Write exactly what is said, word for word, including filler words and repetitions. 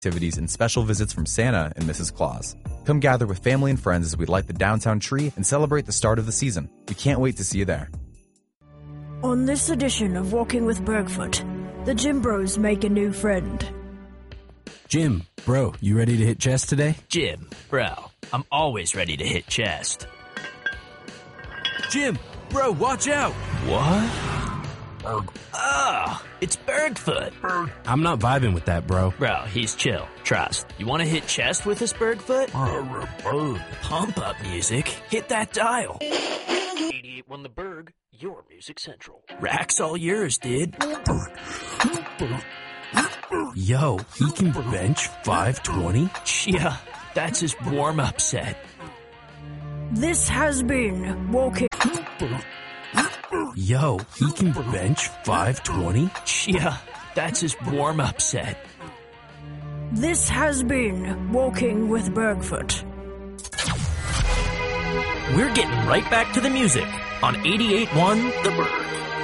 activities and special visits from Santa and Missus Claus. Come gather with family and friends as we light the downtown tree and celebrate the start of the season. We can't wait to see you there. On this edition of Walking with Bergfoot, the Gym Bros make a new friend. Jim, bro, you ready to hit chest today? Jim, bro, I'm always ready to hit chest. Jim, bro, watch out! What? Ah, it's Bergfoot. I'm not vibing with that, bro. Bro, he's chill. Trust. You want to hit chest with us, Bergfoot? Pump up music. Hit that dial. eighty-eight one The Berg, your music central. Rack's all yours, dude. Yo, he can bench five twenty? Yeah, that's his warm-up set. This has been Walking... Yo, he can bench five twenty? Yeah, that's his warm-up set. This has been Walking with Bergfoot. We're getting right back to the music on eighty-eight one The Berg.